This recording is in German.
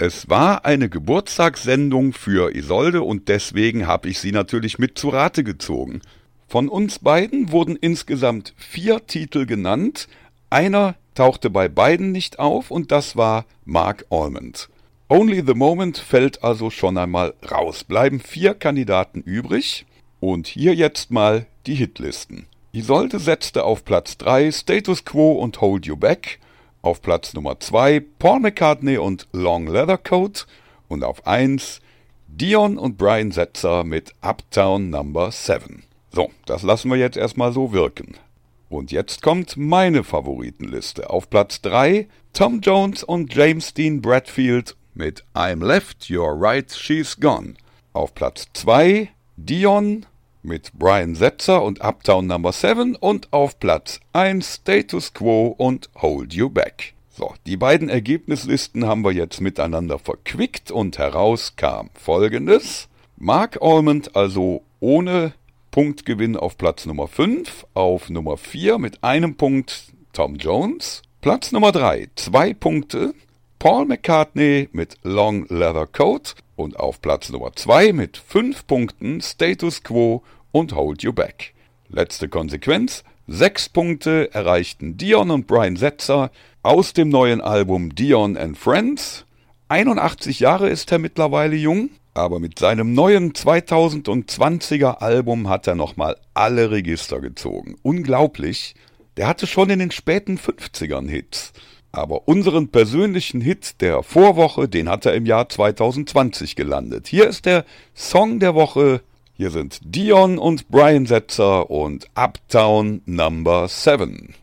Es war eine Geburtstagssendung für Isolde und deswegen habe ich sie natürlich mit zu Rate gezogen. Von uns beiden wurden insgesamt 4 Titel genannt. Einer tauchte bei beiden nicht auf und das war Mark Almond. Only the Moment fällt also schon einmal raus. Bleiben 4 Kandidaten übrig und hier jetzt mal die Hitlisten. Isolde setzte auf Platz 3 Status Quo und Hold You Back, auf Platz Nummer 2 Paul McCartney und Long Leather Coat und auf 1 Dion und Brian Setzer mit Uptown No. 7. So, das lassen wir jetzt erstmal so wirken. Und jetzt kommt meine Favoritenliste. Auf Platz 3 Tom Jones und James Dean Bradfield mit I'm Left, You're Right, She's Gone. Auf Platz 2 Dion mit Brian Setzer und Uptown No. 7 und auf Platz 1 Status Quo und Hold You Back. So, die beiden Ergebnislisten haben wir jetzt miteinander verquickt und heraus kam Folgendes. Mark Almond also ohne Punktgewinn auf Platz Nummer 5, auf Nummer 4 mit einem Punkt Tom Jones, Platz Nummer 3 2 Punkte Paul McCartney mit Long Leather Coat und auf Platz Nummer 2 mit 5 Punkten Status Quo und Hold You Back. Letzte Konsequenz, 6 Punkte erreichten Dion und Brian Setzer aus dem neuen Album Dion and Friends. 81 Jahre ist er mittlerweile jung, aber mit seinem neuen 2020er Album hat er nochmal alle Register gezogen. Unglaublich, der hatte schon in den späten 50ern Hits. Aber unseren persönlichen Hit der Vorwoche, den hat er im Jahr 2020 gelandet. Hier ist der Song der Woche. Hier sind Dion und Brian Setzer und Uptown No. 7.